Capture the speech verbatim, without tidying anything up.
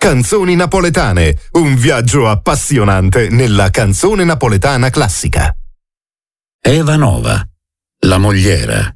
Canzoni napoletane, un viaggio appassionante nella canzone napoletana classica. Eva Nova, La mogliera.